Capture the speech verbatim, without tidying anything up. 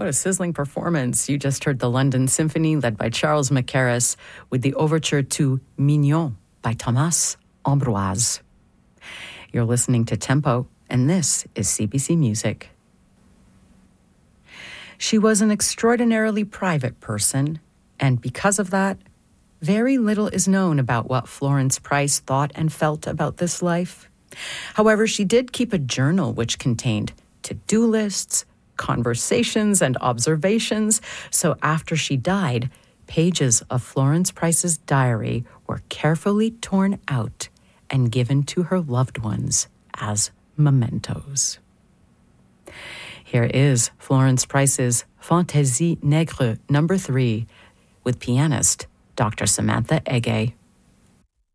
What a sizzling performance. You just heard the London Symphony led by Charles Mackerras with the overture to Mignon by Thomas Ambroise. You're listening to Tempo, and this is C B C Music. She was an extraordinarily private person, and because of that, very little is known about what Florence Price thought and felt about this life. However, she did keep a journal which contained to-do lists, conversations, and observations. So after she died, pages of Florence Price's diary were carefully torn out and given to her loved ones as mementos. Here is Florence Price's Fantaisie Nègre number three with pianist Doctor Samantha Ege.